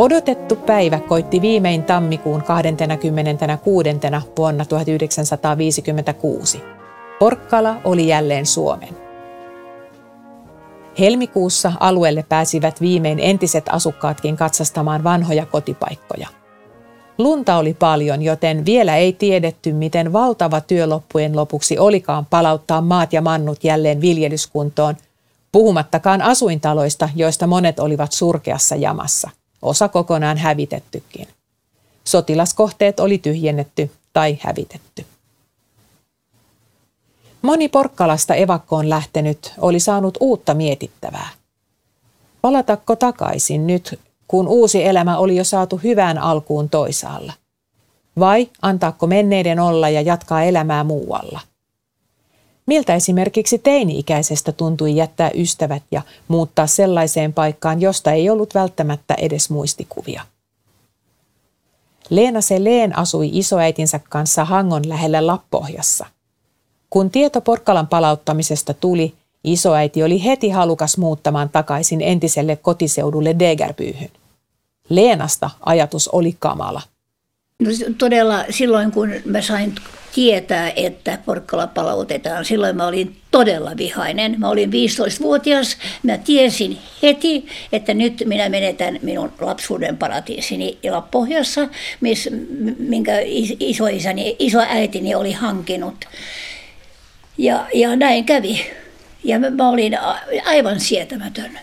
Odotettu päivä koitti viimein tammikuun 26. vuonna 1956. Porkkala oli jälleen Suomen. Helmikuussa alueelle pääsivät viimein entiset asukkaatkin katsastamaan vanhoja kotipaikkoja. Lunta oli paljon, joten vielä ei tiedetty, miten valtava työ loppujen lopuksi olikaan palauttaa maat ja mannut jälleen viljelyskuntoon, puhumattakaan asuintaloista, joista monet olivat surkeassa jamassa, osa kokonaan hävitettykin. Sotilaskohteet oli tyhjennetty tai hävitetty. Moni Porkkalasta evakkoon lähtenyt oli saanut uutta mietittävää. Palatako takaisin nyt, kun uusi elämä oli jo saatu hyvään alkuun toisaalla? Vai antaako menneiden olla ja jatkaa elämää muualla? Miltä esimerkiksi teini-ikäisestä tuntui jättää ystävät ja muuttaa sellaiseen paikkaan, josta ei ollut välttämättä edes muistikuvia? Leena Selén asui isoäitinsä kanssa Hangon lähellä Lappohjassa. Kun tieto Porkkalan palauttamisesta tuli, isoäiti oli heti halukas muuttamaan takaisin entiselle kotiseudulle Degerbyhyn. Leenasta ajatus oli kamala. No, todella silloin, kun mä sain tietää, että Porkkala palautetaan, silloin mä olin todella vihainen. Mä olin 15-vuotias, mä tiesin heti, että nyt minä menetän minun lapsuuden paratiisini Lappohjassa, minkä isoäitini oli hankinut. Ja näin kävi. Ja mä olin aivan sietämätön.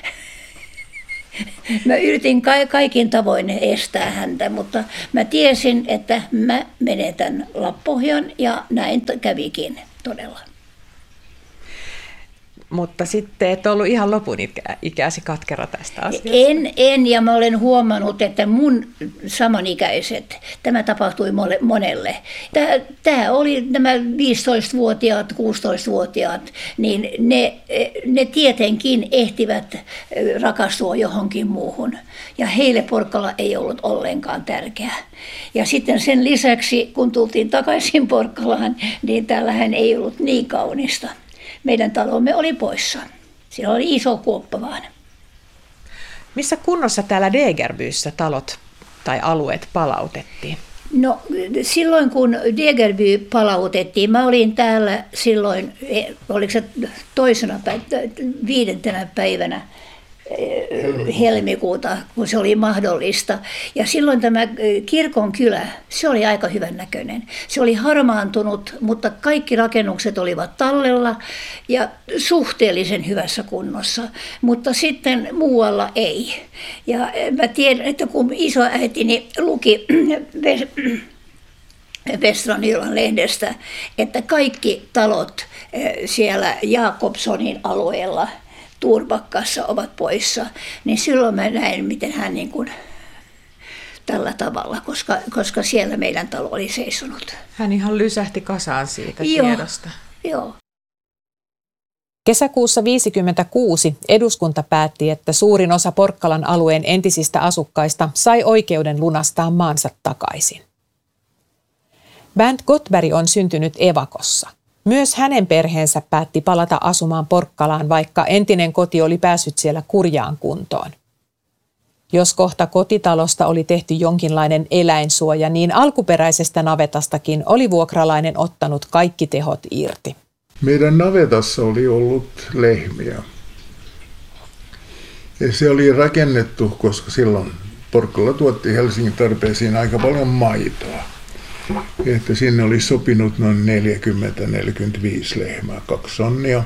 Mä yritin kaikin tavoin estää häntä, mutta mä tiesin, että mä menetän Lappohjan ja näin kävikin todella. Mutta sitten et ollut ihan lopun ikäsi katkera tästä asiasta. En, ja mä olen huomannut, että mun samanikäiset, tämä tapahtui monelle. Tämä oli nämä 15-vuotiaat, 16-vuotiaat, niin ne tietenkin ehtivät rakastua johonkin muuhun. Ja heille Porkkala ei ollut ollenkaan tärkeä. Ja sitten sen lisäksi, kun tultiin takaisin Porkkalaan, niin täällähän ei ollut niin kaunista. Meidän talomme oli poissa. Siellä oli iso kuoppa vaan. Missä kunnossa täällä Degerbyssä talot tai alueet palautettiin? No silloin kun Degerby palautettiin, mä olin täällä silloin, oliko se viidentenä päivänä helmikuuta, kun se oli mahdollista. Ja silloin tämä kirkon kylä, se oli aika hyvän näköinen. Se oli harmaantunut, mutta kaikki rakennukset olivat tallella ja suhteellisen hyvässä kunnossa. Mutta sitten muualla ei. Ja mä tiedän, että kun isoäitini luki Västra Nyland lehdestä, että kaikki talot siellä Jakobsonin alueella Turbakkassa ovat poissa, niin silloin mä näin, miten hän niin kuin tällä tavalla, koska siellä meidän talo oli seisonut. Hän ihan lysähti kasaan siitä tiedosta. Joo. Kesäkuussa 1956 eduskunta päätti, että suurin osa Porkkalan alueen entisistä asukkaista sai oikeuden lunastaa maansa takaisin. Bernd Gottberg on syntynyt evakossa. Myös hänen perheensä päätti palata asumaan Porkkalaan, vaikka entinen koti oli päässyt siellä kurjaan kuntoon. Jos kohta kotitalosta oli tehty jonkinlainen eläinsuoja, niin alkuperäisestä navetastakin oli vuokralainen ottanut kaikki tehot irti. Meidän navetassa oli ollut lehmiä. Ja se oli rakennettu, koska silloin Porkkala tuotti Helsingin tarpeisiin aika paljon maitoa. Että sinne oli sopinut noin 40-45 lehmää, 2 sonnia.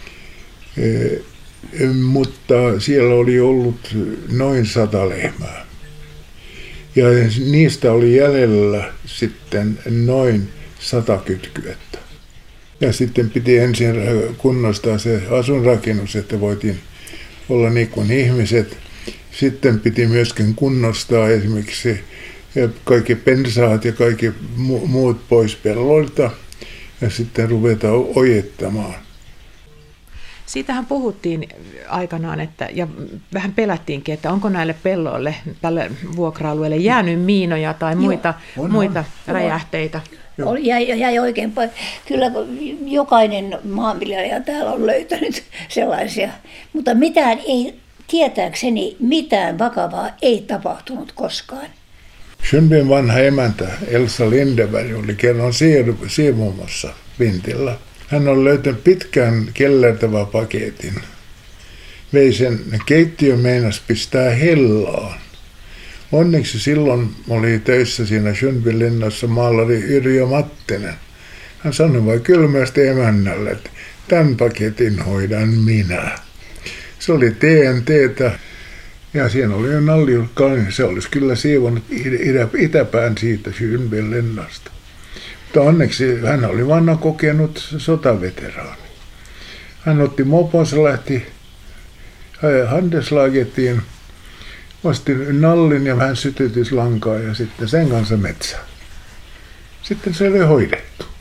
Mutta siellä oli ollut noin 100 lehmää. Ja niistä oli jäljellä sitten noin 100 kytkyettä. Ja sitten piti ensin kunnostaa se asuinrakennus, että voitiin olla niin kuin ihmiset. Sitten piti myöskin kunnostaa esimerkiksi kaikki pensaat ja kaikki muut pois pelloilta ja sitten ruveta ojettamaan. Siitähän puhuttiin aikanaan, ja vähän pelättiinkin, että onko näille pelloille, tälle vuokra-alueelle jäänyt miinoja tai muita räjähteitä. Jäi oikein paljon. Kyllä jokainen maanviljelijä täällä on löytänyt sellaisia, mutta mitään ei tietääkseni mitään vakavaa ei tapahtunut koskaan. Schönbergin vanha emäntä Elsa Lindeberg oli kerran siivomassa vintillä. Hän oli löytänyt pitkän kellertävän paketin. Vei sen keittiön meinas pistää hellaan. Onneksi silloin oli töissä siinä Schönbergin linnassa maalari Yrjö Mattinen. Hän sanoi vain kylmästi emännälle, että tämän paketin hoidan minä. Se oli TNT:tä ja siinä oli jo nalliurkkainen. Se olisi kyllä siivonut itäpään siitä Schönbergin linnasta. Mutta onneksi hän oli vanha kokenut sotaveteraani. Hän otti moponsa, lähti Handeslagettiin, osti nallin ja vähän sytytyslankaa ja sitten sen kanssa metsään. Sitten se oli hoidettu.